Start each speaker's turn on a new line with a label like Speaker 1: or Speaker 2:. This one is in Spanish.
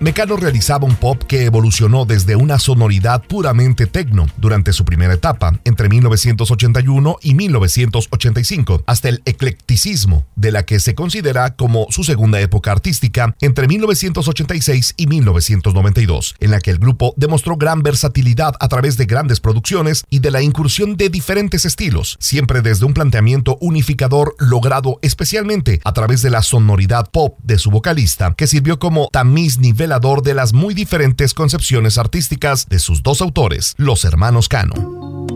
Speaker 1: Mecano realizaba un pop que evolucionó desde una sonoridad puramente techno durante su primera etapa, entre 1981 y 1985, hasta el eclecticismo, de la que se considera como su segunda época artística, entre 1986 y 1992, en la que el grupo demostró gran versatilidad a través de grandes producciones y de la incursión de diferentes estilos, siempre desde un planteamiento unificador logrado especialmente a través de la sonoridad pop de su vocalista, que sirvió como tamiz nivelador de las muy diferentes concepciones artísticas de sus dos autores, los hermanos Cano.